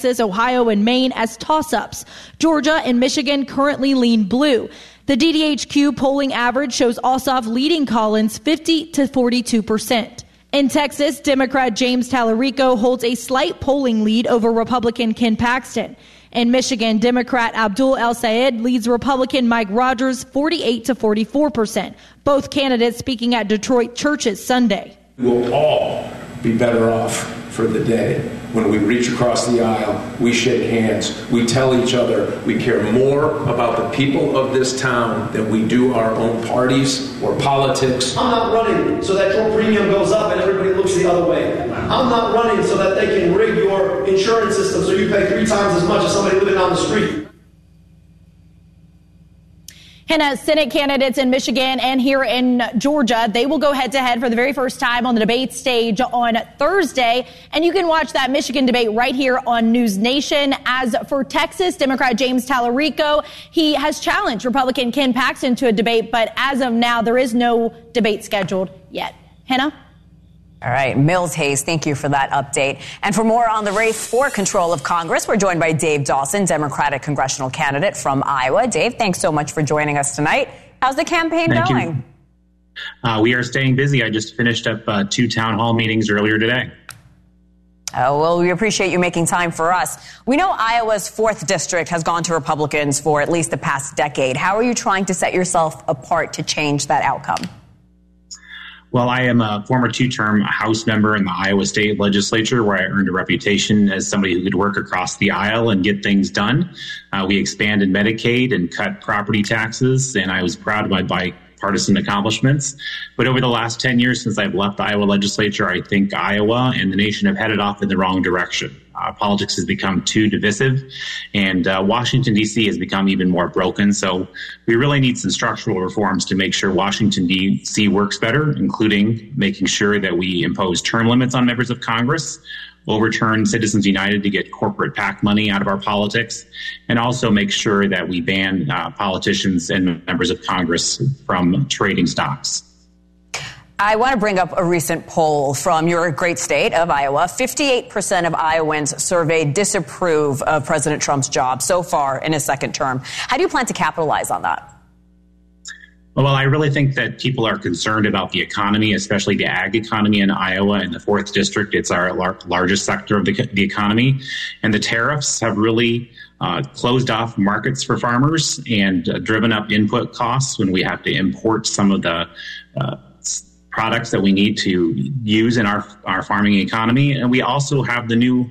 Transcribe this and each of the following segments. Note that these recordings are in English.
Texas, Ohio, and Maine as toss-ups. Georgia and Michigan currently lean blue. The DDHQ polling average shows Ossoff leading Collins 50 to 42%. In Texas, Democrat James Tallarico holds a slight polling lead over Republican Ken Paxton. In Michigan, Democrat Abdul El-Sayed leads Republican Mike Rogers 48 to 44%. Both candidates speaking at Detroit churches Sunday. We'll all be better off for the day when we reach across the aisle, we shake hands, we tell each other we care more about the people of this town than we do our own parties or politics. I'm not running so that your premium goes up and everybody looks the other way. I'm not running so that they can rig your insurance system so you pay 3 times as much as somebody living on the street. Hannah, Senate candidates in Michigan and here in Georgia, they will go head-to-head for the very first time on the debate stage on Thursday. And you can watch that Michigan debate right here on News Nation. As for Texas, Democrat James Tallarico, he has challenged Republican Ken Paxton to a debate, but as of now, there is no debate scheduled yet. Hannah? All right, Mills Hayes, thank you for that update. And for more on the race for control of Congress, we're joined by Dave Dawson, Democratic congressional candidate from Iowa. Dave, thanks so much for joining us tonight. How's the campaign going? We are staying busy. I just finished up 2 town hall meetings earlier today. Oh, well, we appreciate you making time for us. We know Iowa's 4th district has gone to Republicans for at least the past decade. How are you trying to set yourself apart to change that outcome? Well, I am a former 2-term House member in the Iowa State Legislature, where I earned a reputation as somebody who could work across the aisle and get things done. We expanded Medicaid and cut property taxes, and I was proud of my bipartisan accomplishments. But over the last 10 years since I've left the Iowa legislature, I think Iowa and the nation have headed off in the wrong direction. Politics has become too divisive, and Washington, D.C. has become even more broken. So we really need some structural reforms to make sure Washington, D.C. works better, including making sure that we impose term limits on members of Congress, overturn Citizens United to get corporate PAC money out of our politics, and also make sure that we ban politicians and members of Congress from trading stocks. I want to bring up a recent poll from your great state of Iowa. 58% of Iowans surveyed disapprove of President Trump's job so far in his 2nd term. How do you plan to capitalize on that? Well, I really think that people are concerned about the economy, especially the ag economy in Iowa. In the 4th district, it's our largest sector of the economy. And the tariffs have really closed off markets for farmers and driven up input costs when we have to import some of the products that we need to use in our farming economy. And we also have the new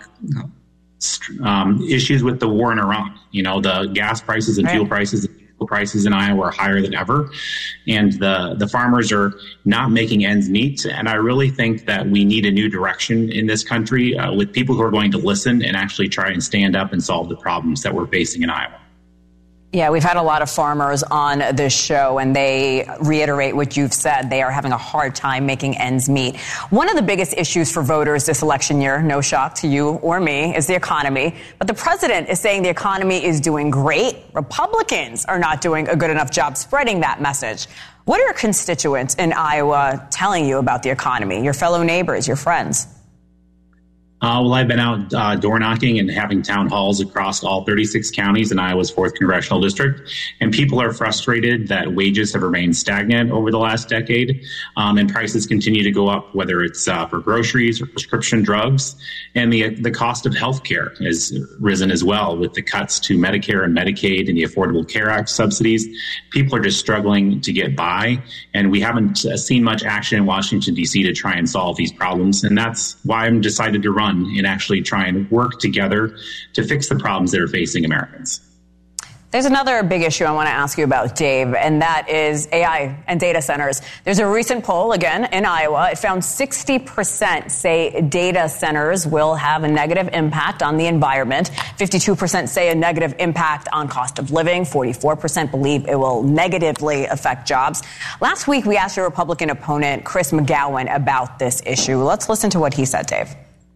issues with the war in Iran. You know, the gas prices and fuel prices in Iowa are higher than ever. And the farmers are not making ends meet. And I really think that we need a new direction in this country with people who are going to listen and actually try and stand up and solve the problems that we're facing in Iowa. Yeah, we've had a lot of farmers on this show, and they reiterate what you've said. They are having a hard time making ends meet. One of the biggest issues for voters this election year, no shock to you or me, is the economy. But the president is saying the economy is doing great. Republicans are not doing a good enough job spreading that message. What are your constituents in Iowa telling you about the economy, your fellow neighbors, your friends? Well, I've been out door knocking and having town halls across all 36 counties in Iowa's 4th congressional district. And people are frustrated that wages have remained stagnant over the last decade, and prices continue to go up, whether it's for groceries or prescription drugs. And the cost of health care has risen as well with the cuts to Medicare and Medicaid and the Affordable Care Act subsidies. People are just struggling to get by, and we haven't seen much action in Washington, D.C. to try and solve these problems. And that's why I'm decided to run and actually try and work together to fix the problems that are facing Americans. There's another big issue I want to ask you about, Dave, and that is AI and data centers. There's a recent poll, again, in Iowa. It found 60% say data centers will have a negative impact on the environment. 52% say a negative impact on cost of living. 44% believe it will negatively affect jobs. Last week, we asked your Republican opponent, Chris McGowan, about this issue. Let's listen to what he said, Dave.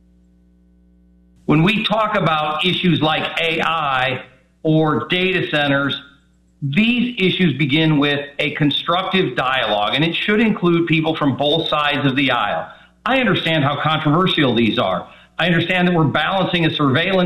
When we talk about issues like AI or data centers, these issues begin with a constructive dialogue, and it should include people from both sides of the aisle. I understand how controversial these are. I understand that we're balancing a surveillance